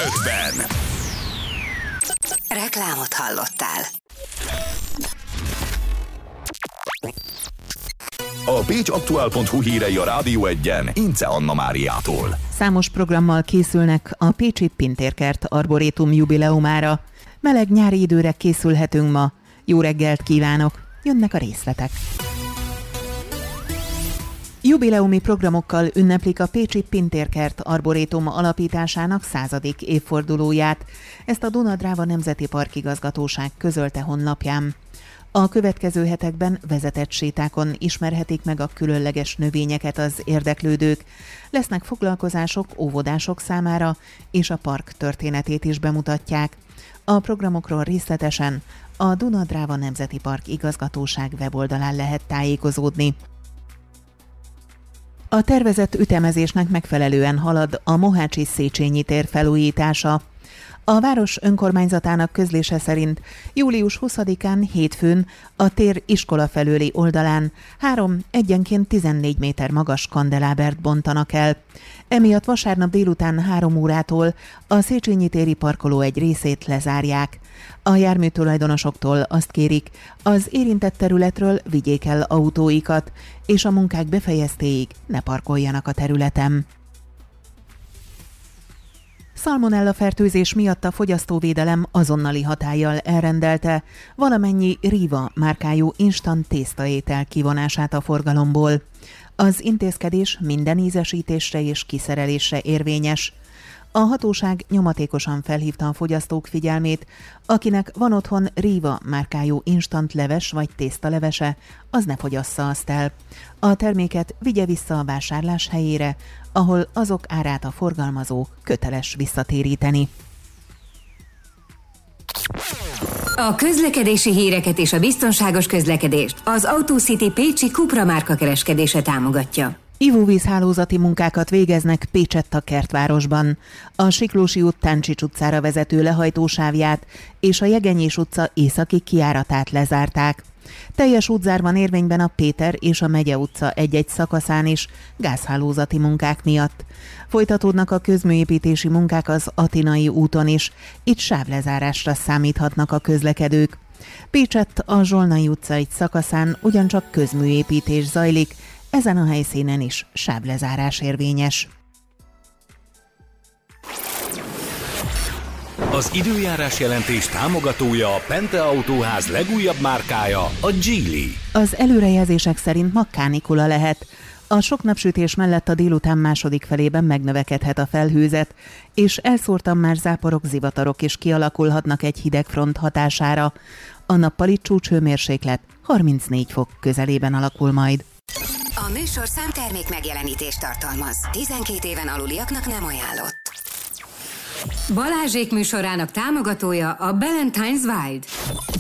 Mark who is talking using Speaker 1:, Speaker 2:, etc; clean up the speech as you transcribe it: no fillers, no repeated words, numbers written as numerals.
Speaker 1: 5-ben.
Speaker 2: Reklámot hallottál.
Speaker 1: A pécsaktuál.hu hírei a Rádió 1-en Ince Anna Máriától.
Speaker 3: Számos programmal készülnek a pécsi Pintérkert arborétum jubileumára. Meleg nyári időre készülhetünk ma. Jó reggelt kívánok! Jönnek a részletek. Jubileumi programokkal ünneplik a pécsi Pintérkert arborétum alapításának 100. évfordulóját. Ezt a Duna-Dráva Nemzeti Park Igazgatóság közölte honlapján. A következő hetekben vezetett sétákon ismerhetik meg a különleges növényeket az érdeklődők. Lesznek foglalkozások óvodások számára, és a park történetét is bemutatják. A programokról részletesen a Duna-Dráva Nemzeti Park Igazgatóság weboldalán lehet tájékozódni. A tervezett ütemezésnek megfelelően halad a Mohácsi Széchenyi tér felújítása. A város önkormányzatának közlése szerint július 20-án hétfőn a tér iskola felőli oldalán 3 egyenként 14 méter magas kandelábert bontanak el. Emiatt vasárnap délután 3 órától a Széchenyi téri parkoló egy részét lezárják. A járműtulajdonosoktól azt kérik, az érintett területről vigyék el autóikat, és a munkák befejeztéig ne parkoljanak a területen. Szalmonella fertőzés miatt a fogyasztóvédelem azonnali hatállyal elrendelte valamennyi Riva márkájú instant tésztaétel kivonását a forgalomból. Az intézkedés minden ízesítésre és kiszerelésre érvényes. A hatóság nyomatékosan felhívta a fogyasztók figyelmét, akinek van otthon Riva márkájú instant leves vagy tésztalevese, az ne fogyassza azt el. A terméket vigye vissza a vásárlás helyére, ahol azok árát a forgalmazó köteles visszatéríteni.
Speaker 2: A közlekedési híreket és a biztonságos közlekedést az AutoCity pécsi Cupra márka kereskedése támogatja.
Speaker 3: Ivóvízhálózati munkákat végeznek Pécsett a Kertvárosban. A Siklósi út Táncsics utcára vezető lehajtósávját és a Jegenyés utca északi kijáratát lezárták. Teljes útzár érvényben a Péter és a Megye utca egy-egy szakaszán is gázhálózati munkák miatt. Folytatódnak a közműépítési munkák az Atinai úton is, itt sávlezárásra számíthatnak a közlekedők. Pécsett a Zsolnai utca egy szakaszán ugyancsak közműépítés zajlik, ezen a helyszínen is sávlezárás érvényes.
Speaker 1: Az időjárás jelentés támogatója a Pente Autóház legújabb márkája, a Geely.
Speaker 3: Az előrejelzések szerint ma kánikula lehet. A sok napsütés mellett a délután második felében megnövekedhet a felhőzet, és elszórtan már záporok, zivatarok is kialakulhatnak egy hidegfront hatására. A nappali csúcshőmérséklet 34 fok közelében alakul majd.
Speaker 2: A műsorszám termék megjelenítést tartalmaz. 12 éven aluliaknak nem ajánlott. Balázsék műsorának támogatója a Ballantine's Wild.